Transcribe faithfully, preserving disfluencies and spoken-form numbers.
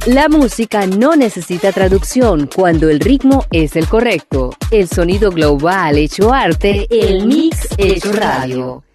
La música no necesita traducción cuando el ritmo es el correcto. El sonido global hecho arte, el mix hecho radio.